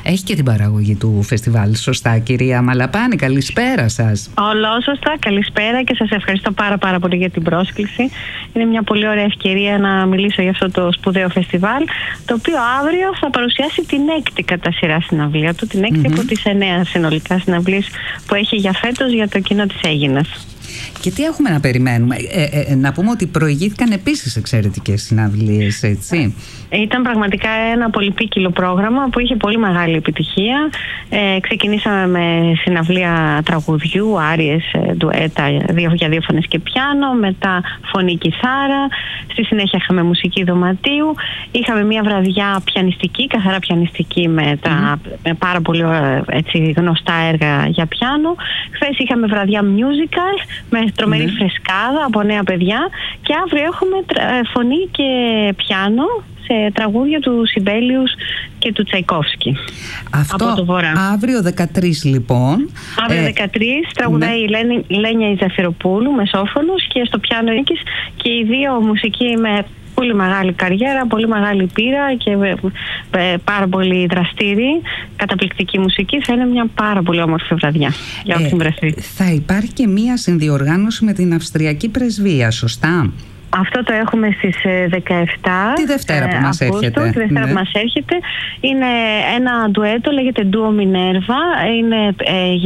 έχει και την παραγωγή του φεστιβάλ. Σωστά, κυρία Μαλαπάνη, καλησπέρα σας. Ολόσωστα, καλησπέρα και σας ευχαριστώ πάρα πολύ για την πρόσκληση. Είναι μια πολύ ωραία ευκαιρία να μιλήσω για αυτό το σπουδαίο φεστιβάλ, το οποίο αύριο θα παρουσιάσει την 6η κατά σειρά συναυλία του, την 6η από τις 9 συνολικά συναυλίες που έχει για φέτος για το κοινό της Αίγινας. Και τι έχουμε να περιμένουμε? Να πούμε ότι προηγήθηκαν επίσης εξαιρετικές συναυλίες, έτσι. Ήταν πραγματικά ένα πολυπίκυλο πρόγραμμα που είχε πολύ μεγάλη επιτυχία. Ξεκινήσαμε με συναυλία τραγουδιού, άριες, ντουέτα για δύο φωνές και πιάνο, μετά φωνή κιθάρα, στη συνέχεια είχαμε μουσική δωματίου, είχαμε μια βραδιά πιανιστική, καθαρά πιανιστική με πάρα πολύ έτσι, γνωστά έργα για πιάνο. Χθες είχαμε βραδιά musical με τρομερή φρεσκάδα από νέα παιδιά και αύριο έχουμε φωνή και πιάνο σε τραγούδια του Σιμπέλιους και του Τσαϊκόφσκι. Αυτό από το Βορρά. Αύριο 13 λοιπόν. Αύριο 13 τραγουδάει η Λένια η Ζαφυροπούλου, μεσόφωνος, και στο πιάνο Νίκης, και οι δύο μουσικοί με πολύ μεγάλη καριέρα, πολύ μεγάλη πείρα και πάρα πολύ δραστήριοι, καταπληκτική μουσική. Θα είναι μια πάρα πολύ όμορφη βραδιά για όσοι βρεθεί. Θα υπάρχει και μια συνδιοργάνωση με την Αυστριακή Πρεσβεία, σωστά? Αυτό το έχουμε στις 17 τη Δευτέρα που μας Αυγούστου, έρχεται. Τη Δευτέρα που μας έρχεται. Είναι ένα ντουέτο, λέγεται Duo Minerva. Είναι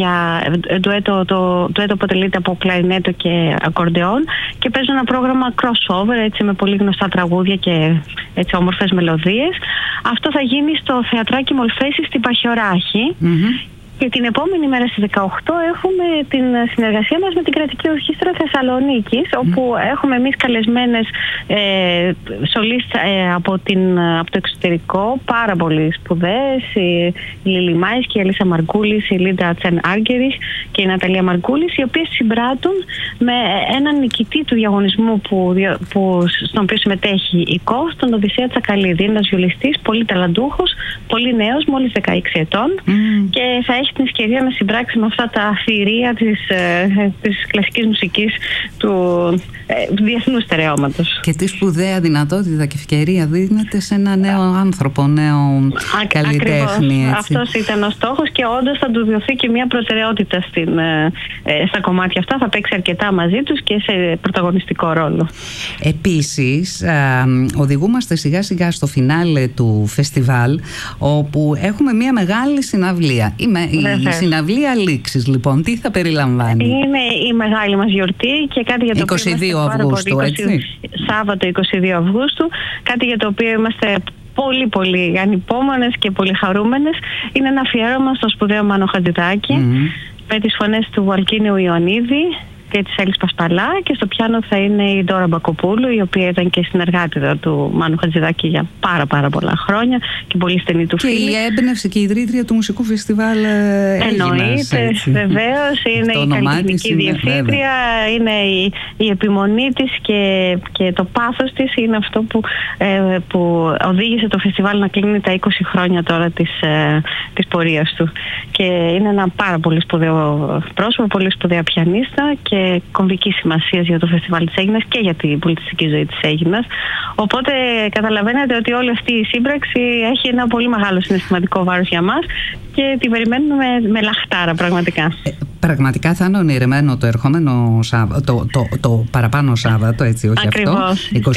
το ντουέτο αποτελείται από κλαρινέτο και ακορντεόν και παίζουν ένα πρόγραμμα crossover, έτσι, με πολύ γνωστά τραγούδια και έτσι όμορφες μελωδίες. Αυτό θα γίνει στο Θεατράκι Μολφέση στην Παχιοράχη. Και την επόμενη μέρα στις 18 έχουμε την συνεργασία μας με την Κρατική Ορχήστρα Θεσσαλονίκης, όπου έχουμε εμείς καλεσμένες σολίστ από το εξωτερικό, πάρα πολύ σπουδαίες, η Λίλη Μάης και η Ελίσσα Μαρκούλης, η Λίντα Τσεν Άργερης και η Ναταλία Μαρκούλης, οι οποίες συμπράττουν με έναν νικητή του διαγωνισμού στον οποίο συμμετέχει η ΚΟΦ, τον Οδυσσέα Τσακαλίδη, ένας βιολιστής πολύ ταλαντούχος, πολύ νέος, μόλις 16 ετών, και θα έχει την ευκαιρία να συμπράξει με αυτά τα θηρία της κλασικής μουσικής του διεθνούς στερεώματος. Και τι σπουδαία δυνατότητα και ευκαιρία δίνεται σε ένα νέο άνθρωπο, νέο καλλιτέχνη. Αυτός ήταν ο στόχος και όντως θα του δοθεί και μια προτεραιότητα στα κομμάτια αυτά. Θα παίξει αρκετά μαζί τους και σε πρωταγωνιστικό ρόλο. Επίσης, οδηγούμαστε σιγά σιγά στο φινάλε του φεστιβάλ, όπου έχουμε μια μεγάλη συναυλία. Η συναυλία λήξης, λοιπόν, τι θα περιλαμβάνει? Είναι η μεγάλη μας γιορτή και κάτι για το 22 Αυγούστου, έτσι. Σάββατο 22 Αυγούστου, κάτι για το οποίο είμαστε πολύ ανυπόμονες και πολύ χαρούμενες. Είναι ένα αφιέρωμα στο σπουδαίο Μάνο Χατζηδάκη, με τις φωνές του Βαλκίνιου Ιωαννίδη και της Έλλης Πασπαλά, και στο πιάνο θα είναι η Ντόρα Μπακοπούλου, η οποία ήταν και συνεργάτηδα του Μάνου Χατζηδάκη για πάρα πολλά χρόνια και πολύ στενή του φίλη. Και η έμπνευση και η ιδρύτρια του μουσικού φεστιβάλ Αίγινας. Εννοείται, βεβαίως, είναι η καλλιτεχνική διευθύντρια, είναι η επιμονή της και το πάθος της είναι αυτό που οδήγησε το φεστιβάλ να κλείνει τα 20 χρόνια τώρα της πορείας του. Και είναι ένα πάρα πολύ σπουδαίο πρόσωπο, πολύ σπουδαία πιανίστα και κομβική σημασία για το φεστιβάλ της Αίγινας και για την πολιτιστική ζωή της Αίγινας. Οπότε καταλαβαίνετε ότι όλη αυτή η σύμπραξη έχει ένα πολύ μεγάλο συναισθηματικό βάρος για μας και την περιμένουμε με λαχτάρα πραγματικά. Πραγματικά θα είναι ονειρεμένο το ερχόμενο το παραπάνω Σάββατο, έτσι, όχι? Ακριβώς. Αυτό.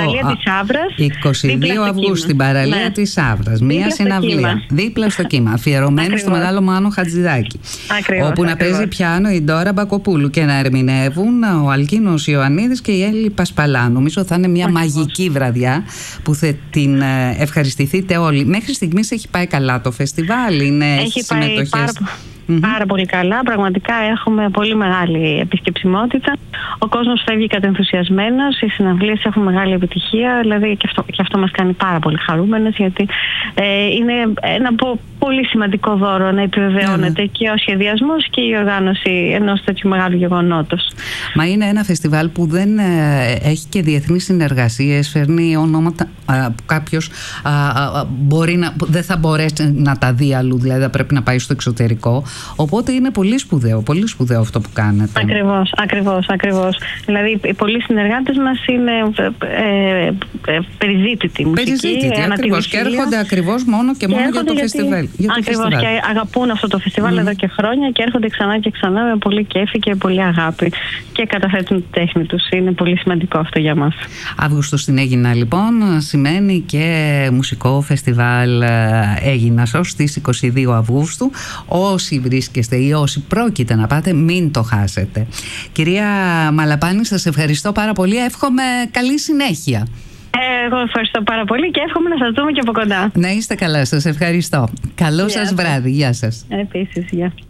22 Αυγούστου στην παραλία της Αύρας. Μία συναυλία δίπλα στο Κύμα, αφιερωμένη στο μεγάλο Μάνο Χατζηδάκη. Όπου να παίζει πιάνο η Ντόρα Μπακοπούλου και να ερμηνεύουν ο Αλκίνος Ιωαννίδης και η Έλλη Πασπαλά. Νομίζω θα είναι μια μαγική βραδιά που θα την ευχαριστηθείτε όλοι. Μέχρι στιγμής έχει πάει καλά το φεστιβάλ? Έχει συμμετοχές? Πάρα πολύ καλά. Πραγματικά έχουμε πολύ μεγάλη επισκεψιμότητα. Ο κόσμος φεύγει κατενθουσιασμένος. Οι συναυλίες έχουν μεγάλη επιτυχία. Δηλαδή και αυτό μας κάνει πάρα πολύ χαρούμενες, γιατί είναι ένα πολύ σημαντικό δώρο να επιβεβαιώνεται και ο σχεδιασμός και η οργάνωση ενός τέτοιου μεγάλου γεγονότος. Μα είναι ένα φεστιβάλ που δεν έχει και διεθνείς συνεργασίες, φέρνει ονόματα που κάποιος δεν θα μπορέσει να τα δει αλλού, δηλαδή θα πρέπει να πάει στο εξωτερικό. Οπότε είναι πολύ σπουδαίο αυτό που κάνετε. Ακριβώς. Ακριβώς. Δηλαδή, πολλοί συνεργάτες μας είναι περιζήτητοι μουσικοί. Περιζήτητοι, ακριβώς. Και έρχονται ακριβώς μόνο και μόνο για το φεστιβάλ. Ακριβώς. Και αγαπούν αυτό το φεστιβάλ εδώ και χρόνια και έρχονται ξανά και ξανά με πολύ κέφι και πολύ αγάπη. Και καταθέτουν τη τέχνη τους. Είναι πολύ σημαντικό αυτό για μας. Αύγουστος στην Αίγινα, λοιπόν, σημαίνει και μουσικό φεστιβάλ Αίγινας ως τις 22 Αυγούστου. Όσοι βρίσκεστε ή όσοι πρόκειται να πάτε, μην το χάσετε. Κυρία Μαλαπάνη, σας ευχαριστώ πάρα πολύ. Εύχομαι καλή συνέχεια. Εγώ ευχαριστώ πάρα πολύ και εύχομαι να σας δούμε και από κοντά. Να είστε καλά, σας ευχαριστώ. Καλό σας βράδυ. Γεια σας. Επίσης, γεια.